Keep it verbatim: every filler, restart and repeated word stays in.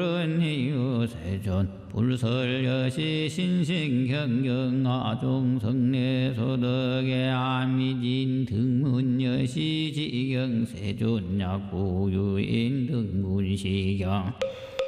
불은희유 세존 불설여시 신신경경아종 성례소덕의 아미진 등문여시 지경 세존 약고유인 등문시경